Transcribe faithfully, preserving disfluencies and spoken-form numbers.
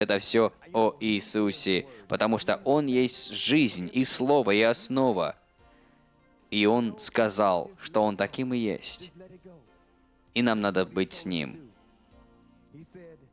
это все о Иисусе, потому что Он есть жизнь и слово, и основа. И Он сказал, что Он таким и есть. И нам надо быть с Ним.